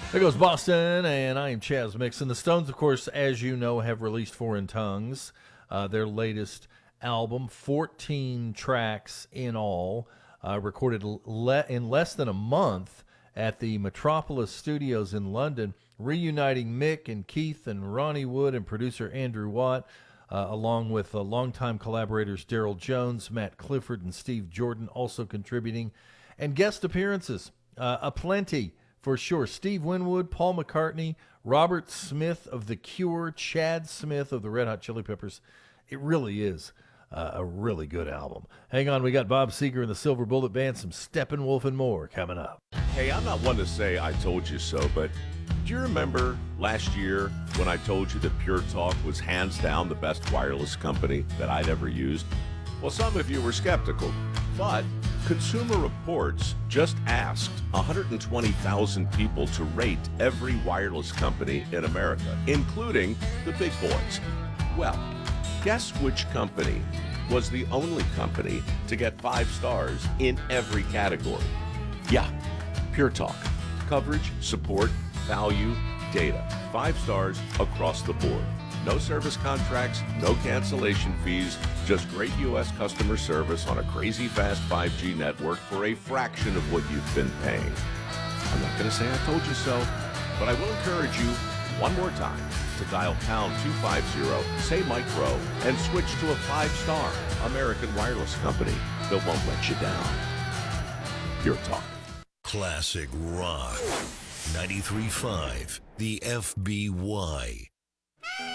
There goes Boston, and I am Chaz Mixon. The Stones, of course, as you know, have released Foreign Tongues, their latest album, 14 tracks in all, recorded in less than a month at the Metropolis Studios in London, reuniting Mick and Keith and Ronnie Wood and producer Andrew Watt, along with longtime collaborators Daryl Jones, Matt Clifford, and Steve Jordan, also contributing, and guest appearances aplenty. For sure. Steve Winwood, Paul McCartney, Robert Smith of The Cure, Chad Smith of the Red Hot Chili Peppers. It really is a really good album. Hang on, we got Bob Seger and the Silver Bullet Band, some Steppenwolf and more coming up. Hey, I'm not one to say I told you so, but do you remember last year when I told you that Pure Talk was hands down the best wireless company that I'd ever used? Well, some of you were skeptical, but Consumer Reports just asked 120,000 people to rate every wireless company in America, including the big boys. Well, guess which company was the only company to get 5 stars in every category? Yeah, Pure Talk. Coverage, support, value, data. 5 stars across the board. No service contracts, no cancellation fees, just great U.S. customer service on a crazy fast 5G network for a fraction of what you've been paying. I'm not going to say I told you so, but I will encourage you one more time to dial pound 250, say Micro, and switch to a 5-star American wireless company that won't let you down. Pure Talk. Classic Rock. 93.5, the FBY.